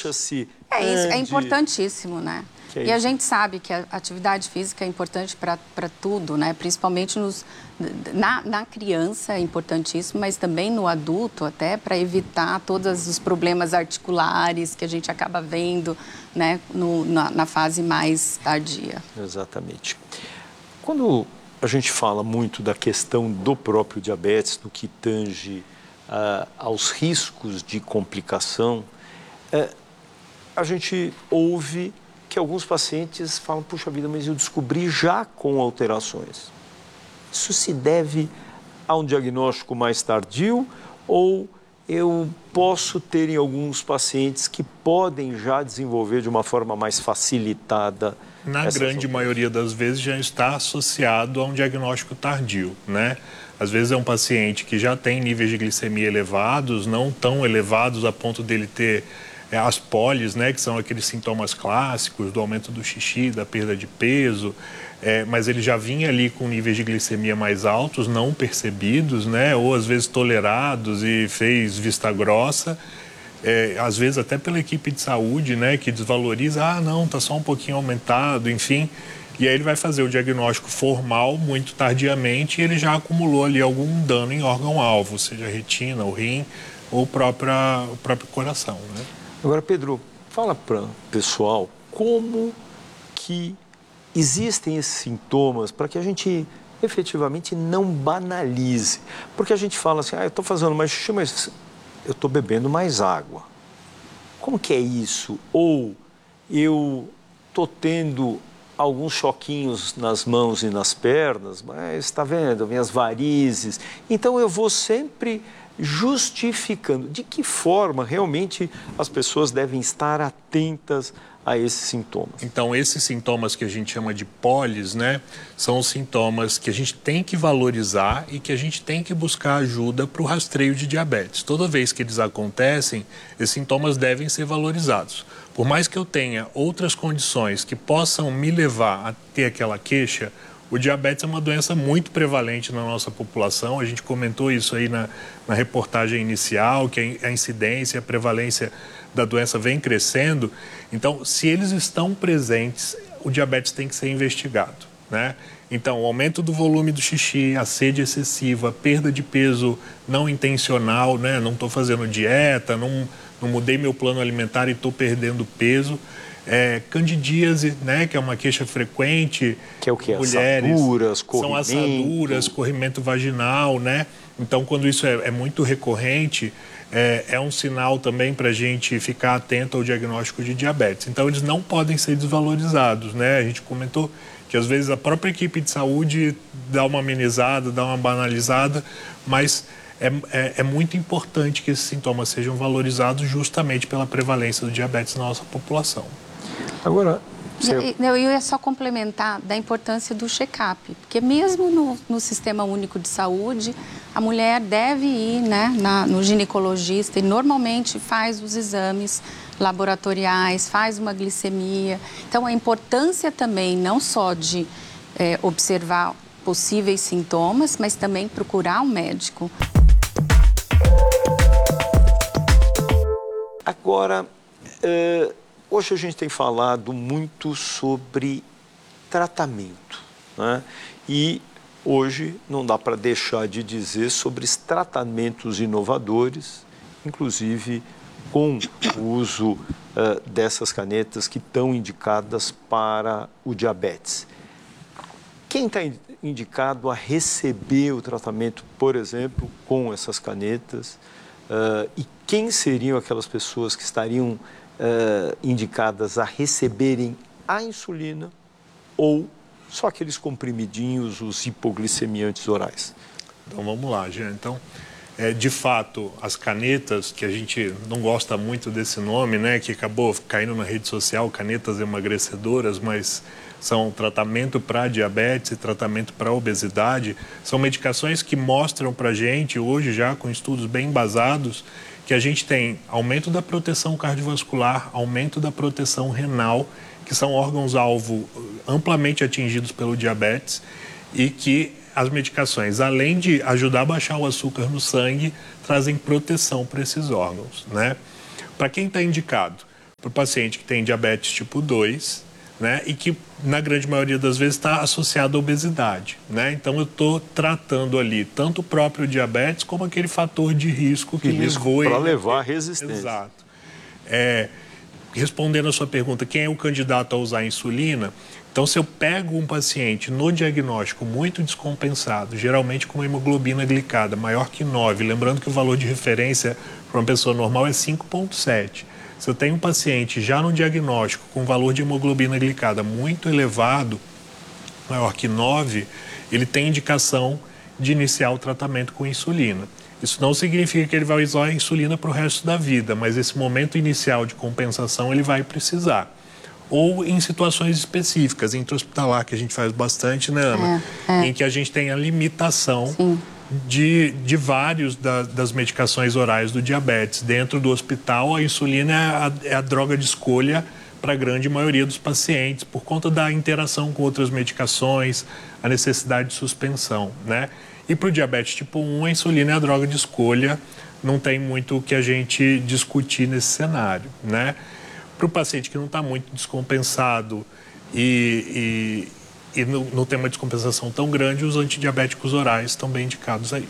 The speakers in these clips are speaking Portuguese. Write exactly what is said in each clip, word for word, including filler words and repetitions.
Mexa-se. É isso, é ande. importantíssimo, né? Que é e a isso? gente sabe que a atividade física é importante para tudo, né? Principalmente nos, na, na criança é importantíssimo, mas também no adulto, até para evitar todos os problemas articulares que a gente acaba vendo, né? No, na, na fase mais tardia. Exatamente. Quando a gente fala muito da questão do próprio diabetes, no que tange uh, aos riscos de complicação, uh, a gente ouve que alguns pacientes falam, puxa vida, mas eu descobri já com alterações. Isso se deve a um diagnóstico mais tardio ou eu posso ter em alguns pacientes que podem já desenvolver de uma forma mais facilitada? Na grande maioria das vezes já está associado a um diagnóstico tardio, né? Às vezes é um paciente que já tem níveis de glicemia elevados, não tão elevados a ponto dele ter é, as polis, né? Que são aqueles sintomas clássicos do aumento do xixi, da perda de peso, é, mas ele já vinha ali com níveis de glicemia mais altos, não percebidos, né? Ou às vezes tolerados e fez vista grossa. É, às vezes até pela equipe de saúde, né, que desvaloriza, ah, não, tá só um pouquinho aumentado, enfim. E aí ele vai fazer o diagnóstico formal muito tardiamente e ele já acumulou ali algum dano em órgão-alvo, seja a retina, o rim ou o próprio, o próprio coração, né? Agora, Pedro, fala para o pessoal como que existem esses sintomas para que a gente efetivamente não banalize. Porque a gente fala assim, ah, eu estou fazendo mais xixi, mas eu estou bebendo mais água. Como que é isso? Ou eu estou tendo alguns choquinhos nas mãos e nas pernas, mas está vendo, minhas varizes. Então eu vou sempre justificando. De que forma realmente as pessoas devem estar atentas a esses sintomas? Então, esses sintomas que a gente chama de polis, né, são os sintomas que a gente tem que valorizar e que a gente tem que buscar ajuda para o rastreio de diabetes. Toda vez que eles acontecem, esses sintomas devem ser valorizados. Por mais que eu tenha outras condições que possam me levar a ter aquela queixa, o diabetes é uma doença muito prevalente na nossa população. A gente comentou isso aí na, na reportagem inicial, que a incidência, a prevalência da doença vem crescendo. Então, se eles estão presentes, o diabetes tem que ser investigado, né? Então, o aumento do volume do xixi, a sede excessiva, perda de peso não intencional, né? Não estou fazendo dieta, não, não mudei meu plano alimentar e estou perdendo peso. É, candidíase, né? Que é uma queixa frequente. Que é o que? Mulheres, assaduras, corrimento. São assaduras, corrimento vaginal, né? Então, quando isso é, é muito recorrente, é, é um sinal também para a gente ficar atento ao diagnóstico de diabetes. Então, eles não podem ser desvalorizados, né? A gente comentou que às vezes a própria equipe de saúde dá uma amenizada, dá uma banalizada, mas é, é, é muito importante que esses sintomas sejam valorizados justamente pela prevalência do diabetes na nossa população. Agora, você... Eu ia só complementar da importância do check-up, porque mesmo no, no Sistema Único de Saúde, a mulher deve ir, né, na, no ginecologista e normalmente faz os exames laboratoriais, faz uma glicemia. Então, a importância também não só de é, observar possíveis sintomas, mas também procurar um médico. Agora, uh, hoje a gente tem falado muito sobre tratamento, né? E hoje não dá para deixar de dizer sobre os tratamentos inovadores, inclusive com o uso uh, dessas canetas que estão indicadas para o diabetes. Quem está indicado a receber o tratamento, por exemplo, com essas canetas? Uh, e quem seriam aquelas pessoas que estariam uh, indicadas a receberem a insulina ou só aqueles comprimidinhos, os hipoglicemiantes orais? Então vamos lá, Jean. Então, é, de fato, as canetas, que a gente não gosta muito desse nome, né, que acabou caindo na rede social, canetas emagrecedoras, mas são tratamento para diabetes e tratamento para obesidade, são medicações que mostram para a gente, hoje já com estudos bem embasados, que a gente tem aumento da proteção cardiovascular, aumento da proteção renal, que são órgãos-alvo amplamente atingidos pelo diabetes e que as medicações, além de ajudar a baixar o açúcar no sangue, trazem proteção para esses órgãos, né? Para quem está indicado? para o paciente que tem diabetes tipo dois, né, e que, na grande maioria das vezes, está associado à obesidade, né? Então, eu estou tratando ali tanto o próprio diabetes como aquele fator de risco que levou ele... Para levar a resistência. Exato. É, respondendo a sua pergunta, quem é o candidato a usar a insulina? Então, se eu pego um paciente no diagnóstico muito descompensado, geralmente com uma hemoglobina glicada maior que nove, lembrando que o valor de referência para uma pessoa normal é cinco vírgula sete. Se eu tenho um paciente já no diagnóstico com valor de hemoglobina glicada muito elevado, maior que nove, ele tem indicação de iniciar o tratamento com insulina. Isso não significa que ele vai usar a insulina para o resto da vida, mas esse momento inicial de compensação ele vai precisar. Ou em situações específicas, intra-hospitalar, que a gente faz bastante, né, Ana? É, é. Em que a gente tem a limitação de, de vários da, das medicações orais do diabetes. Dentro do hospital, a insulina é a, é a droga de escolha para a grande maioria dos pacientes, por conta da interação com outras medicações, a necessidade de suspensão, né? E para o diabetes tipo um, a insulina é a droga de escolha, não tem muito o que a gente discutir nesse cenário, né? Para o paciente que não está muito descompensado e, e, e não, não tem uma descompensação tão grande, os antidiabéticos orais estão bem indicados aí.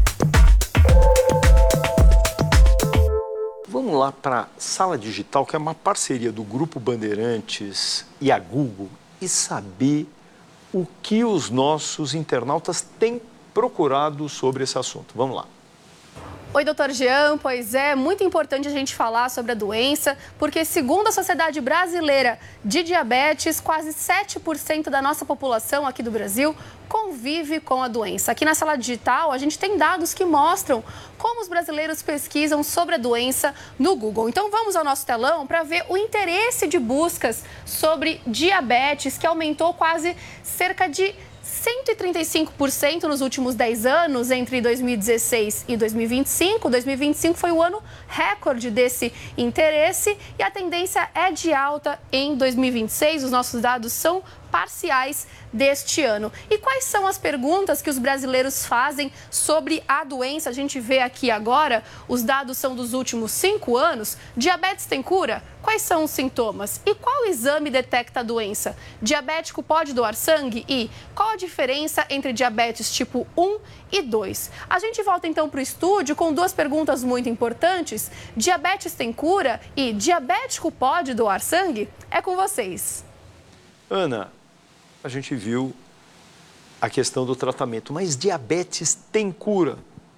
Vamos lá para a Sala Digital, que é uma parceria do Grupo Bandeirantes e a Google, e saber o que os nossos internautas têm procurado sobre esse assunto. Vamos lá. Oi, doutor Jean. Pois é, muito importante a gente falar sobre a doença, porque segundo a Sociedade Brasileira de Diabetes, quase sete por cento da nossa população aqui do Brasil convive com a doença. Aqui na Sala Digital, a gente tem dados que mostram como os brasileiros pesquisam sobre a doença no Google. Então, vamos ao nosso telão para ver o interesse de buscas sobre diabetes, que aumentou quase cerca de cento e trinta e cinco por cento nos últimos dez anos, entre dois mil e dezesseis e dois mil e vinte e cinco. dois mil e vinte e cinco foi o ano recorde desse interesse e a tendência é de alta em dois mil e vinte e seis. Os nossos dados são parciais deste ano. E quais são as perguntas que os brasileiros fazem sobre a doença? A gente vê aqui agora, os dados são dos últimos cinco anos. Diabetes tem cura? Quais são os sintomas? E qual exame detecta a doença? Diabético pode doar sangue? E qual a diferença entre diabetes tipo um e dois? A gente volta então para o estúdio com duas perguntas muito importantes. Diabetes tem cura? E diabético pode doar sangue? É com vocês. Ana, a gente viu a questão do tratamento, mas diabetes tem cura?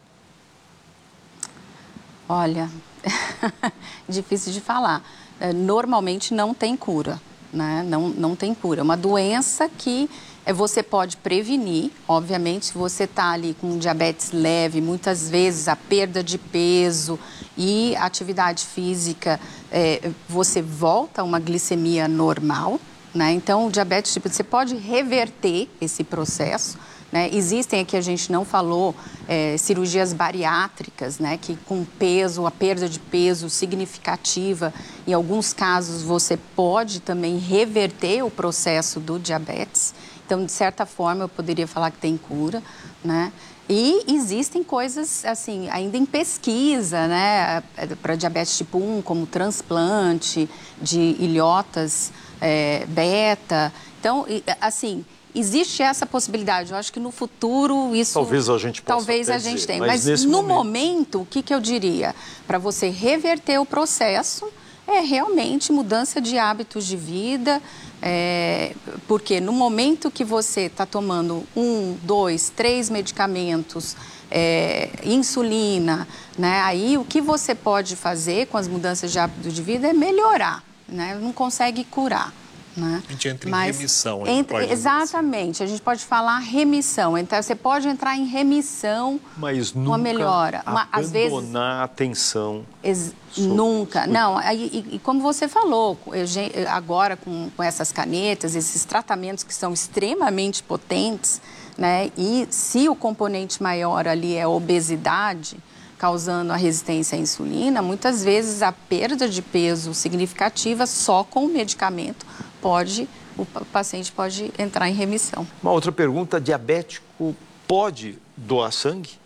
Olha, difícil de falar. Normalmente não tem cura, né? Não, não tem cura. É uma doença que você pode prevenir, obviamente, se você está ali com diabetes leve, muitas vezes a perda de peso e atividade física, é, você volta a uma glicemia normal. Né? Então, o diabetes tipo, você pode reverter esse processo. Né? Existem aqui, a gente não falou, é, cirurgias bariátricas, né? Que com peso, a perda de peso significativa, em alguns casos você pode também reverter o processo do diabetes. Então, de certa forma, eu poderia falar que tem cura, né? E existem coisas, assim, ainda em pesquisa, né? Para diabetes tipo um, como transplante de ilhotas, É, beta. Então, assim, existe essa possibilidade. Eu acho que no futuro isso... Talvez a gente possa Talvez a gente dizer, tenha. Mas, mas no momento... momento, o que, que eu diria? Para você reverter o processo, é realmente mudança de hábitos de vida. É, porque no momento que você está tomando um, dois, três medicamentos, é, insulina, né? Aí o que você pode fazer com as mudanças de hábito de vida é melhorar. Né? Não consegue curar. Né? A gente entra em Mas remissão. A gente gente entra, exatamente, assim. A gente pode falar remissão. Então, você pode entrar em remissão, mas uma nunca melhora. Uma, abandonar às vezes, a atenção. Ex, nunca. Não, e, e como você falou, agora com, com essas canetas, esses tratamentos que são extremamente potentes, né? E se o componente maior ali é a obesidade, causando a resistência à insulina, muitas vezes a perda de peso significativa só com o medicamento pode, o paciente pode entrar em remissão. Uma outra pergunta, diabético pode doar sangue?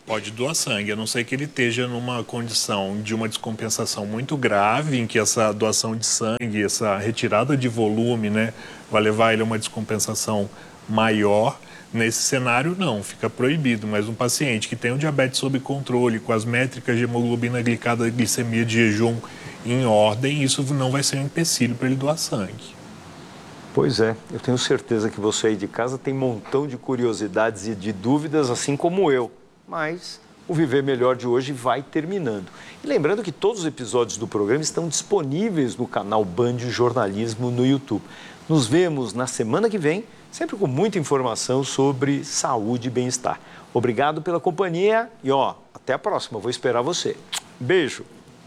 Pode doar sangue, a não ser que ele esteja numa condição de uma descompensação muito grave, em que essa doação de sangue, essa retirada de volume, né, vai levar ele a uma descompensação maior. Nesse cenário, não, fica proibido. Mas um paciente que tem o diabetes sob controle, com as métricas de hemoglobina glicada, glicemia de jejum em ordem, isso não vai ser um empecilho para ele doar sangue. Pois é, eu tenho certeza que você aí de casa tem um montão de curiosidades e de dúvidas, assim como eu. Mas o Viver Melhor de hoje vai terminando. E lembrando que todos os episódios do programa estão disponíveis no canal Band Jornalismo no YouTube. Nos vemos na semana que vem, sempre com muita informação sobre saúde e bem-estar. Obrigado pela companhia e, ó, até a próxima. Vou esperar você. Beijo!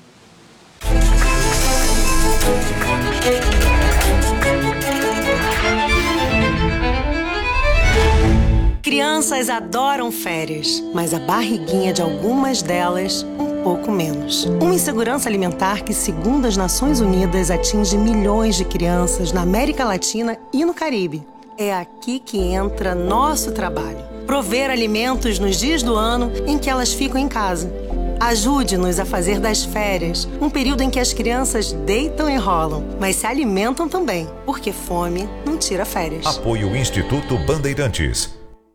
Crianças adoram férias, mas a barriguinha de algumas delas, um pouco menos. Uma insegurança alimentar que, segundo as Nações Unidas, atinge milhões de crianças na América Latina e no Caribe. É aqui que entra nosso trabalho. Prover alimentos nos dias do ano em que elas ficam em casa. Ajude-nos a fazer das férias um período em que as crianças deitam e rolam, mas se alimentam também, porque fome não tira férias. Apoio Instituto Bandeirantes.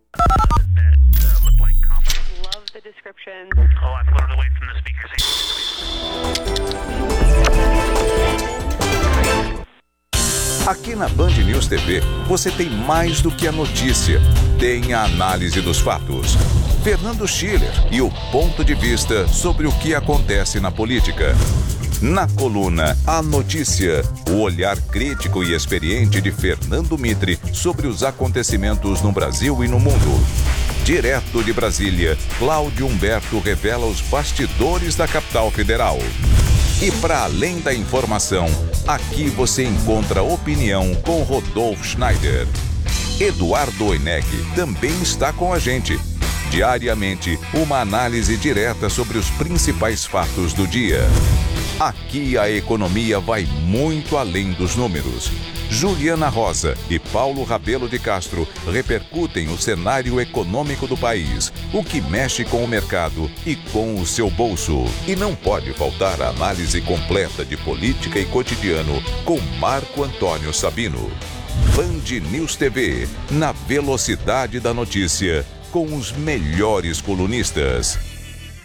Aqui na Band News T V, você tem mais do que a notícia. Tem a análise dos fatos. Fernando Schiller e o ponto de vista sobre o que acontece na política. Na coluna A Notícia, o olhar crítico e experiente de Fernando Mitre sobre os acontecimentos no Brasil e no mundo. Direto de Brasília, Cláudio Humberto revela os bastidores da capital federal. E para além da informação, aqui você encontra opinião com Rodolfo Schneider. Eduardo Oineg também está com a gente. Diariamente, uma análise direta sobre os principais fatos do dia. Aqui a economia vai muito além dos números. Juliana Rosa e Paulo Rabelo de Castro repercutem o cenário econômico do país, o que mexe com o mercado e com o seu bolso. E não pode faltar a análise completa de política e cotidiano com Marco Antônio Sabino. Band News T V, na velocidade da notícia, com os melhores colunistas.